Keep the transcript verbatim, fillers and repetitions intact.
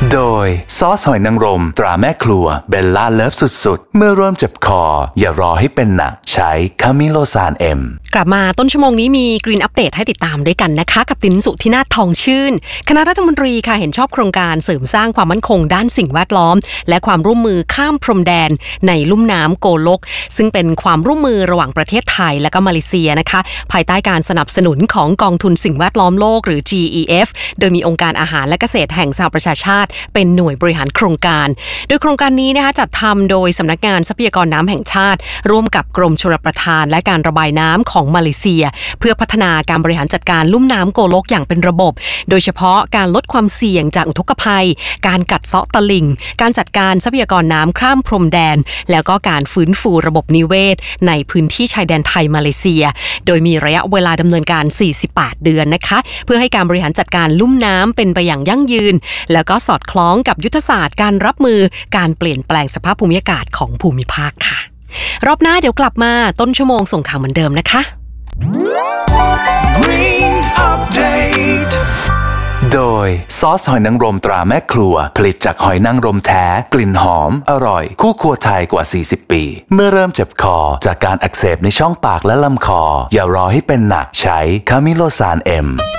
โดยซอสหอยนางรมตราแม่ครัวเบลล่าเลิฟสุดๆเมื่อเริ่มเจ็บคออย่ารอให้เป็นหนักใช้คามิโลซานเอ็มกลับมาต้นชั่วโมงนี้มีกรีนอัปเดตให้ติดตามด้วยกันนะคะกับตินสุธินาถทองชื่นคณะรัฐมนตรีค่ะเห็นชอบโครงการเสริมสร้างความมั่นคงด้านสิ่งแวดล้อมและความร่วมมือข้ามพรมแดนในลุ่มน้ำโกลกซึ่งเป็นความร่วมมือระหว่างประเทศไทยและก็มาเลเซียนะคะภายใต้การสนับสนุนของกองทุนสิ่งแวดล้อมโลกหรือ จี อี เอฟ โดยมีองค์การอาหารและเกษตรแห่งสหประชาชาติเป็นหน่วยบริหารโครงการโดยโครงการนี้นะคะจัดทำโดยสำนักงานทรัพยากรน้ำแห่งชาติร่วมกับกรมชลประทานและการระบายน้ำของมาเลเซียเพื่อพัฒนาการบริหารจัดการลุ่มน้ำโกลกอย่างเป็นระบบโดยเฉพาะการลดความเสี่ยงจากอุทกภัยการกัดเซาะตลิ่งการจัดการทรัพยากรน้ำข้ามพรมแดนแล้วก็การฟื้นฟูระบบนิเวศในพื้นที่ชายแดนไทยมาเลเซียโดยมีระยะเวลาดำเนินการสี่สิบแปดเดือนนะคะเพื่อให้การบริหารจัดการลุ่มน้ำเป็นไปอย่างยั่งยืนแล้วก็สอดคล้องกับยุทธศาสตร์การรับมือการเปลี่ยนแปลงสภาพภูมิอากาศของภูมิภาคค่ะรอบหน้าเดี๋ยวกลับมาต้นชั่วโมงส่งข่าวเหมือนเดิมนะคะ Green Update โดยซอสหอยนางรมตราแม่ครัวผลิตจากหอยนางรมแท้กลิ่นหอมอร่อยคู่ครัวไทยกว่าสี่สิบปีเมื่อเริ่มเจ็บคอจากการอักเสบในช่องปากและลำคออย่ารอให้เป็นหนักใช้คามิโลซานเอ็ม